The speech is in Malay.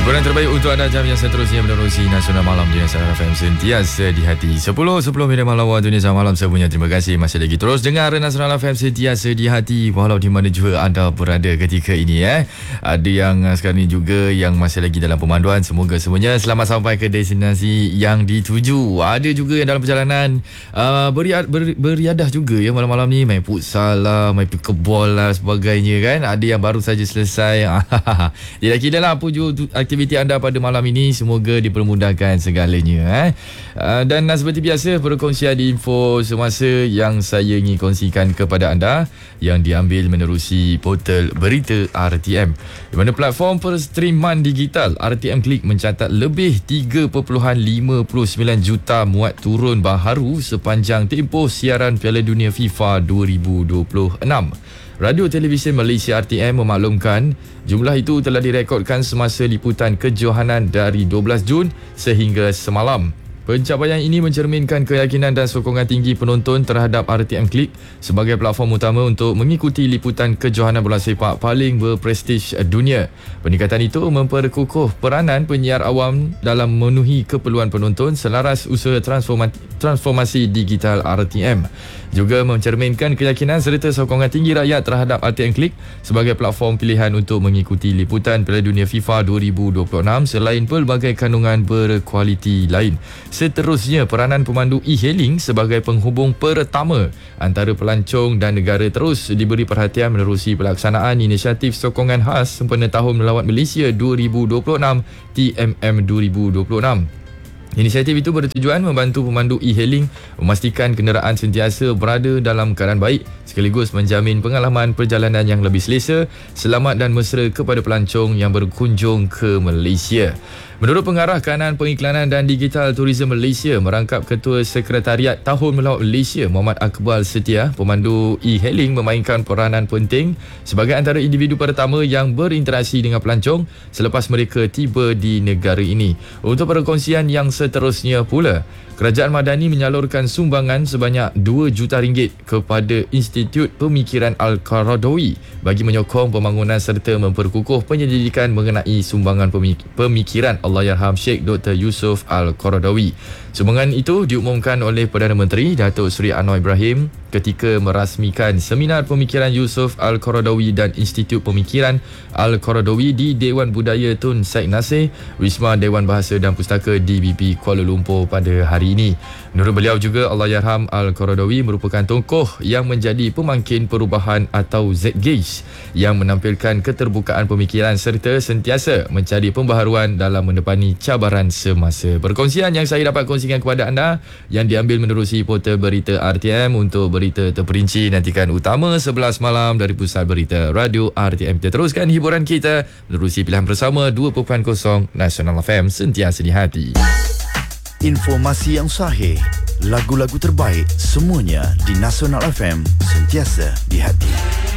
Hiburan terbaik untuk anda jam yang seterusnya menerusi Nasional Malam di Nasional FM sentiasa di hati. 10 minit malam waktu Indonesia Malam semuanya. Terima kasih masih lagi terus dengar Nasional FM sentiasa di hati walau di mana juga anda berada ketika ini. Ada yang sekarang ini juga yang masih lagi dalam pemanduan. Semoga semuanya selamat sampai ke destinasi yang dituju. Ada juga yang dalam perjalanan beriadah juga ya malam-malam ni, main futsal lah, main pickleball lah sebagainya kan. Ada yang baru saja selesai. Tidak kira lah apa juga aktiviti anda pada malam ini, semoga dipermudahkan segalanya. Dan seperti biasa, perkongsian info semasa yang saya ingin kongsikan kepada anda yang diambil menerusi portal berita RTM, di mana platform perstreaman digital RTM Klik mencatat lebih 3.59 juta muat turun baharu sepanjang tempoh siaran Piala Dunia FIFA 2026. Radio Televisyen Malaysia RTM memaklumkan jumlah itu telah direkodkan semasa liputan kejohanan dari 12 Jun sehingga semalam. Pencapaian ini mencerminkan keyakinan dan sokongan tinggi penonton terhadap RTM Klik sebagai platform utama untuk mengikuti liputan kejohanan bola sepak paling berprestij dunia. Peningkatan itu memperkukuh peranan penyiar awam dalam memenuhi keperluan penonton selaras usaha transformasi digital RTM. Juga mencerminkan keyakinan serta sokongan tinggi rakyat terhadap RTM Klik sebagai platform pilihan untuk mengikuti liputan Piala Dunia FIFA 2026 selain pelbagai kandungan berkualiti lain. Seterusnya, peranan pemandu e-hailing sebagai penghubung pertama antara pelancong dan negara terus diberi perhatian menerusi pelaksanaan inisiatif sokongan khas sempena Tahun Melawat Malaysia 2026 TMM 2026. Inisiatif itu bertujuan membantu pemandu e-hailing memastikan kenderaan sentiasa berada dalam keadaan baik sekaligus menjamin pengalaman perjalanan yang lebih selesa, selamat dan mesra kepada pelancong yang berkunjung ke Malaysia. Menurut Pengarah Kanan Pengiklanan dan Digital Tourism Malaysia, merangkap Ketua Sekretariat Tahun Melawat Malaysia Muhammad Akbar Setia, pemandu e-hailing memainkan peranan penting sebagai antara individu pertama yang berinteraksi dengan pelancong selepas mereka tiba di negara ini. Untuk perkongsian yang seterusnya pula, Kerajaan Madani menyalurkan sumbangan sebanyak RM2 juta kepada Institut Pemikiran Al-Qaradawi bagi menyokong pembangunan serta memperkukuh penyelidikan mengenai sumbangan pemikiran Allahyarham Sheikh Dr. Yusof Al-Qaradawi. Sumbangan itu diumumkan oleh Perdana Menteri Datuk Seri Anwar Ibrahim ketika merasmikan Seminar Pemikiran Yusof Al-Qaradawi dan Institut Pemikiran Al-Qaradawi di Dewan Budaya Tun Said Nasir, Wisma Dewan Bahasa dan Pustaka DBP Kuala Lumpur pada hari ini. Menurut beliau juga, Allahyarham Al-Qaradawi merupakan tokoh yang menjadi pemangkin perubahan atau Zeitgeist yang menampilkan keterbukaan pemikiran serta sentiasa mencari pembaharuan dalam menepani cabaran semasa. Perkongsian yang saya dapat kongsikan kepada anda yang diambil menerusi portal berita RTM. Untuk berita terperinci, nantikan utama 11 malam dari Pusat Berita Radio RTM. Kita teruskan hiburan kita menerusi pilihan bersama 2.0 Nasional FM sentiasa di hati. Informasi yang sahih, lagu-lagu terbaik, semuanya di Nasional FM sentiasa di hati.